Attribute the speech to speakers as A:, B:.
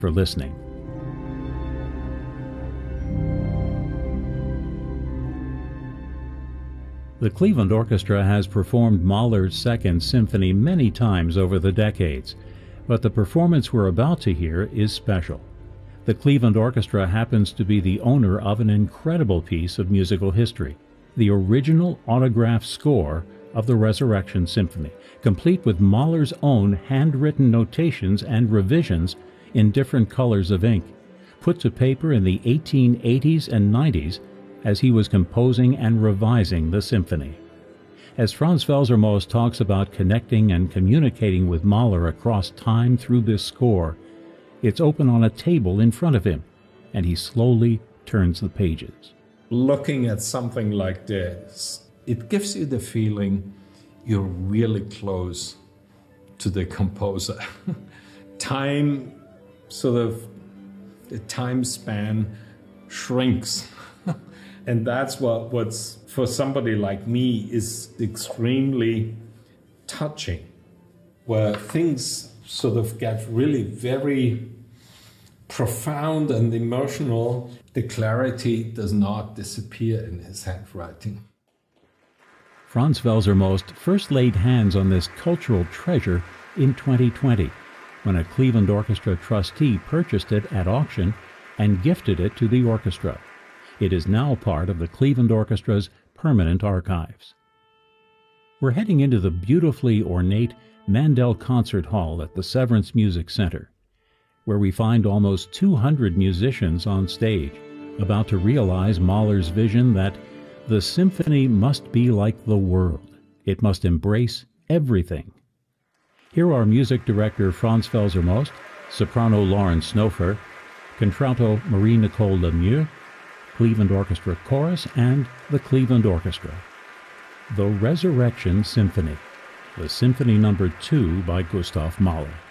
A: for listening. The Cleveland Orchestra has performed Mahler's Second Symphony many times over the decades, but the performance we're about to hear is special. The Cleveland Orchestra happens to be the owner of an incredible piece of musical history, the original autograph score of the Resurrection Symphony, complete with Mahler's own handwritten notations and revisions in different colors of ink, put to paper in the 1880s and 90s as he was composing and revising the symphony. As Franz Felsermost talks about connecting and communicating with Mahler across time through this score, it's open on a table in front of him, and he slowly turns the pages.
B: Looking at something like this, it gives you the feeling you're really close to the composer. Time, sort of, the time span shrinks. And that's what's, for somebody like me, is extremely touching, where things sort of get really very profound and emotional. The clarity does not disappear in his handwriting.
A: Franz Felsermost first laid hands on this cultural treasure in 2020, when a Cleveland Orchestra trustee purchased it at auction and gifted it to the orchestra. It is now part of the Cleveland Orchestra's permanent archives. We're heading into the beautifully ornate Mandel Concert Hall at the Severance Music Center, where we find almost 200 musicians on stage, about to realize Mahler's vision that the symphony must be like the world. It must embrace everything. Here are music director Franz Felsermost, soprano Lauren Snofer, contralto Marie-Nicole Lemieux, Cleveland Orchestra Chorus, and the Cleveland Orchestra. The Resurrection Symphony, the Symphony No. 2 by Gustav Mahler.